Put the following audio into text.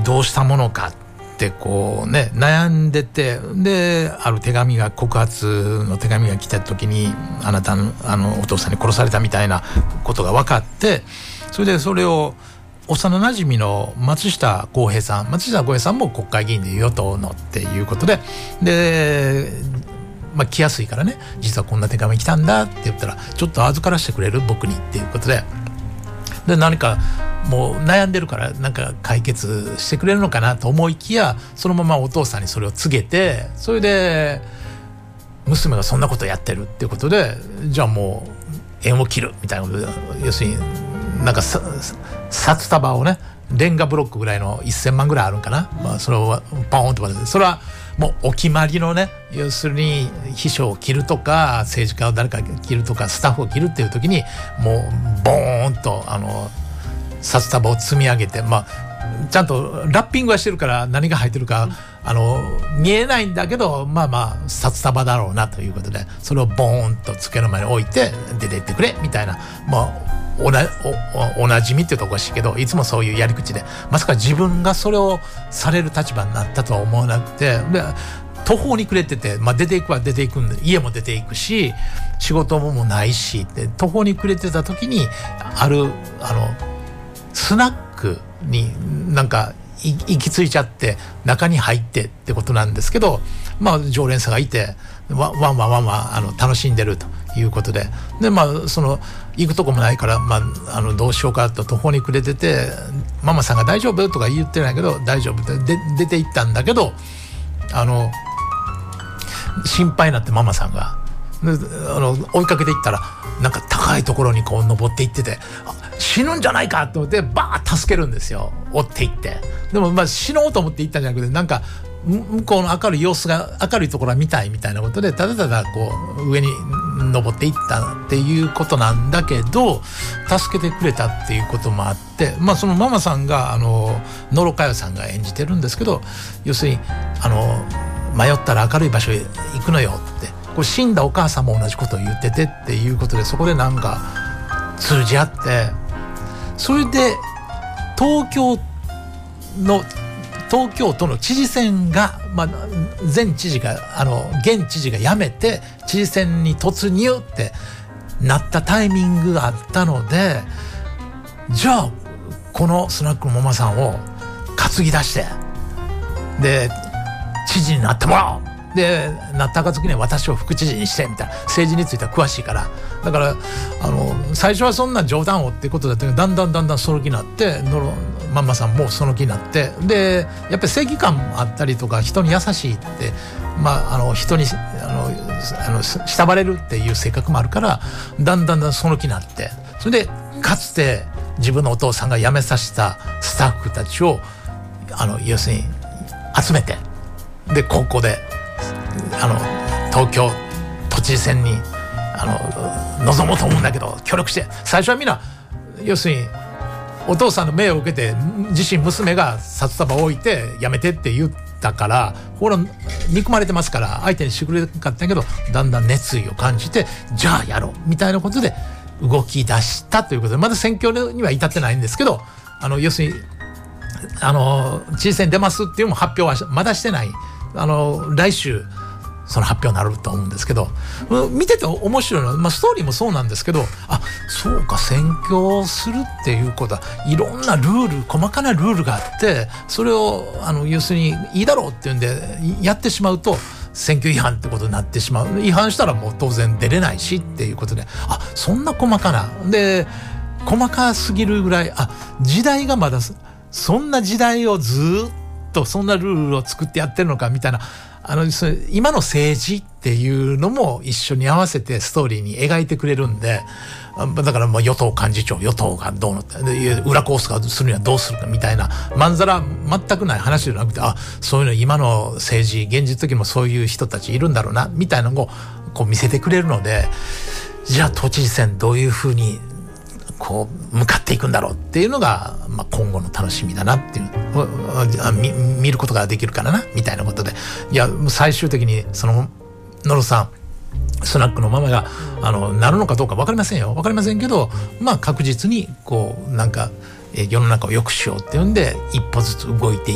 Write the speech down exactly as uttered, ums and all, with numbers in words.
どうしたものかってこうね悩んでて、である手紙が告発の手紙が来た時にあなたのあのお父さんに殺されたみたいなことが分かって、それでそれを幼なじみの松下幸平さん松下幸平さんも国会議員で与党のっていうことで、で、まあ、来やすいからね実はこんな手紙来たんだって言ったらちょっと預からせてくれる僕にっていうことで、で何かもう悩んでるからなんか解決してくれるのかなと思いきや、そのままお父さんにそれを告げて、それで娘がそんなことやってるっていうことで、じゃあもう縁を切るみたいなことで、要するになんかさ札束をねレンガブロックぐらいのせんまんぐらいあるんかな、まあ、それをパーンと渡して、それはもうお決まりのね、要するに秘書を切るとか政治家を誰か切るとかスタッフを切るっていう時にもうボーンとあの札束を積み上げて、まあちゃんとラッピングはしてるから何が入ってるかあの見えないんだけど、まあまあ札束だろうなということで、それをボーンと机の前に置いて出て行ってくれみたいな、まあおな お, おなじみって言うとおかしいけどいつもそういうやり口で、まさか自分がそれをされる立場になったとは思わなくて、で途方に暮れてて、まあ、出ていくは出ていくんで家も出ていくし仕事もないしって途方に暮れてた時にあるあのスナックになんか行き着いちゃって中に入ってってことなんですけど、まあ常連さんがいてわわんわんわんわんあの楽しんでるということで、でまあその行くとこもないから、まあ、あのどうしようかと途方に暮れてて、ママさんが大丈夫とか言ってないけど大丈夫ってで出て行ったんだけど、あの心配になってママさんがであの追いかけていったらなんか高いところにこう登っていってて、死ぬんじゃないかと思ってバーッ助けるんですよ、追っていって。でもまあ死のうと思って行ったんじゃなくて、なんか向こうの明るい様子が明るいところは見たいみたいなことでただただこう上に登っていったっていうことなんだけど、助けてくれたっていうこともあって、まあそのママさんがあの野呂佳代さんが演じてるんですけど、要するにあの迷ったら明るい場所へ行くのよって、これ死んだお母さんも同じことを言っててっていうことで、そこでなんか通じ合って、それで東京の東京都の知事選が、まあ、前知事があの現知事が辞めて知事選に突入ってなったタイミングがあったので、じゃあこのスナックのママさんを担ぎ出してで知事になってもらおうで、なった暁には私を副知事にしてみたいな、政治については詳しいから、だからあの最初はそんな冗談をってことだったけど、だんだんだんだんその気になってのろママさんもその気になって、でやっぱり正義感もあったりとか人に優しいって、まあ、あの人にあのあの慕われるっていう性格もあるから、だんだんだんその気になって、それでかつて自分のお父さんが辞めさせたスタッフたちをあの要するに集めて、で高校であの東京都知事選にあの臨もうと思うんだけど協力して、最初はみんな要するにお父さんの命を受けて自身娘が札束を置いてやめてって言ったから、ほら憎まれてますから相手にしてくれなかったけど、だんだん熱意を感じてじゃあやろうみたいなことで動き出したということで、まだ選挙には至ってないんですけど、あの要するにあの知事選出ますっていうのも発表はまだしてない、あの来週その発表になると思うんですけど、見てて面白いのは、まあ、ストーリーもそうなんですけど、あ、そうか選挙をするっていうことはいろんなルール細かなルールがあって、それをあの要するにいいだろうっていうんでやってしまうと選挙違反ってことになってしまう、違反したらもう当然出れないしっていうことで、あ、そんな細かなで細かすぎるぐらい、あ、時代がまだそんな時代をずっとそんなルールを作ってやってるのかみたいな、あの今の政治っていうのも一緒に合わせてストーリーに描いてくれるんで、だからもう与党幹事長与党がどうの裏コースがするにはどうするかみたいなまんざら全くない話じゃなくて、あ、そういうの今の政治現実的にもそういう人たちいるんだろうなみたいなのをこう見せてくれるので、じゃあ都知事選どういうふうにこう向かっていくんだろうっていうのが、まあ、今後の楽しみだなっていう見、見ることができるからなみたいなことで、いや最終的にその野呂さんスナックのママがあのなるのかどうか分かりませんよ分かりませんけど、まあ確実にこうなんか世の中を良くしようっていうんで一歩ずつ動いてい